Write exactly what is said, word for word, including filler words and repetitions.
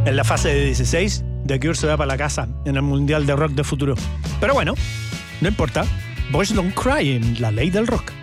En la fase de dieciséis, The Cure se va para la casa en el Mundial de Rock de futuro. Pero bueno, no importa. Boys Don't Cry en la ley del rock.